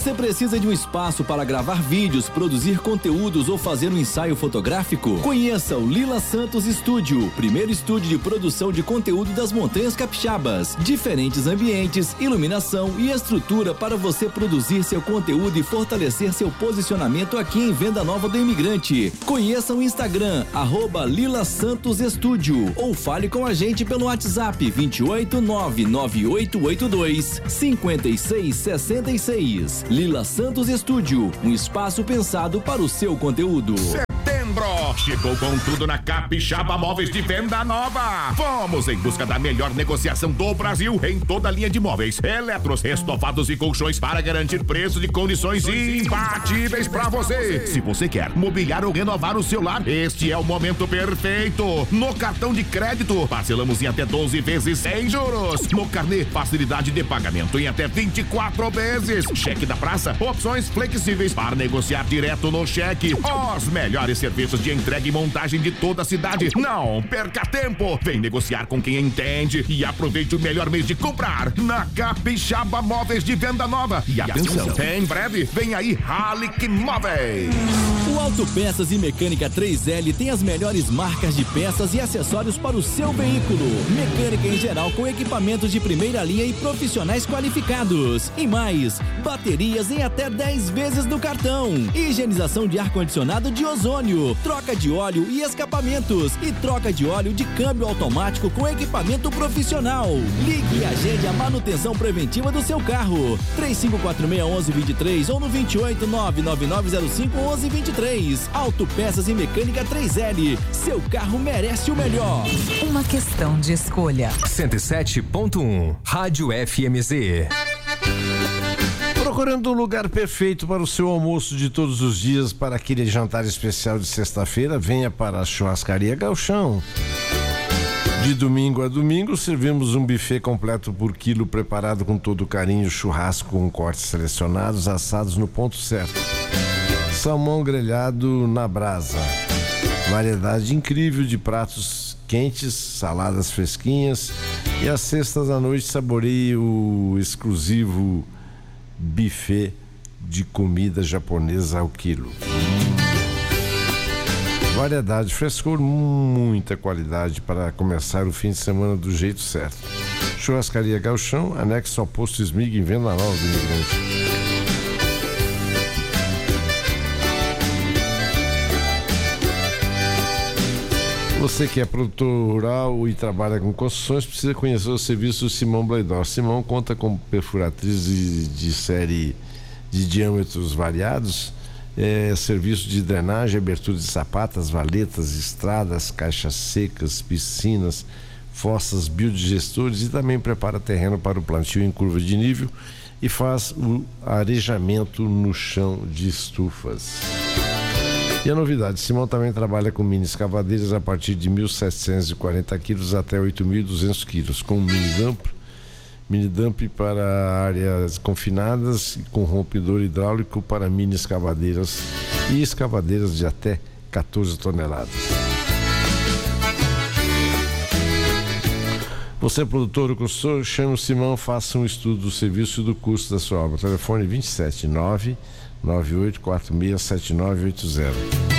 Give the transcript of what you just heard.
Você precisa de um espaço para gravar vídeos, produzir conteúdos ou fazer um ensaio fotográfico? Conheça o Lila Santos Estúdio, primeiro estúdio de produção de conteúdo das Montanhas Capixabas. Diferentes ambientes, iluminação e estrutura para você produzir seu conteúdo e fortalecer seu posicionamento aqui em Venda Nova do Imigrante. Conheça o Instagram, @Lila Santos Estúdio, ou fale com a gente pelo WhatsApp 28 99882 5666. Lila Santos Estúdio, um espaço pensado para o seu conteúdo. Chegou com tudo na Capixaba Móveis de Venda Nova. Vamos em busca da melhor negociação do Brasil em toda a linha de móveis, eletros, estofados e colchões para garantir preços e condições imbatíveis para você. Se você quer mobiliar ou renovar o seu lar, este é o momento perfeito. No cartão de crédito, parcelamos em até 12 vezes sem juros. No carnê, facilidade de pagamento em até 24 vezes. Cheque da praça, opções flexíveis para negociar direto no cheque. Os melhores serviços de entrega e montagem de toda a cidade. Não perca tempo. Vem negociar com quem entende e aproveite o melhor mês de comprar na Capixaba Móveis de Venda Nova. E atenção, em breve vem aí Halic Móveis. O Autopeças e Mecânica 3L tem as melhores marcas de peças e acessórios para o seu veículo. Mecânica em geral com equipamentos de primeira linha e profissionais qualificados. E mais, baterias em até 10 vezes no cartão. Higienização de ar-condicionado de ozônio. Troca de óleo e escapamentos e troca de óleo de câmbio automático com equipamento profissional. Ligue e agende a manutenção preventiva do seu carro. 3546-1123 ou no 28 99905-1123. Autopeças e Mecânica 3L. Seu carro merece o melhor. Uma questão de escolha. 107.1 Rádio FMZ. Procurando um lugar perfeito para o seu almoço de todos os dias, para aquele jantar especial de sexta-feira, venha para a Churrascaria Gauchão. De domingo a domingo, servimos um buffet completo por quilo, preparado com todo carinho, churrasco com cortes selecionados, assados no ponto certo. Salmão grelhado na brasa. Variedade incrível de pratos quentes, saladas fresquinhas, e às sextas à noite saboreie o exclusivo buffet de comida japonesa ao quilo. Variedade, frescor, muita qualidade para começar o fim de semana do jeito certo. Churrascaria Gauchão, anexo ao posto Smig em Venda Nova do Imigrante. Você que é produtor rural e trabalha com construções, precisa conhecer o serviço do Simão Blaidor. Simão conta com perfuratriz de série de diâmetros variados, serviço de drenagem, abertura de sapatas, valetas, estradas, caixas secas, piscinas, fossas, biodigestores, e também prepara terreno para o plantio em curva de nível e faz o arejamento no chão de estufas. E a novidade, Simão também trabalha com mini escavadeiras a partir de 1.740 quilos até 8.200 quilos, com mini dump para áreas confinadas, com rompedor hidráulico para mini escavadeiras e escavadeiras de até 14 toneladas. Você, produtor ou consultor, chame o Simão, faça um estudo do serviço e do custo da sua obra. Telefone 27998467980.